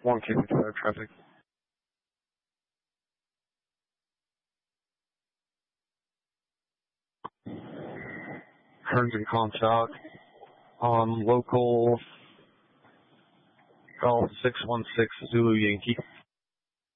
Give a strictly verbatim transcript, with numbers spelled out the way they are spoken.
one K five traffic. Turns and contact on local Golf six one six Zulu Yankee.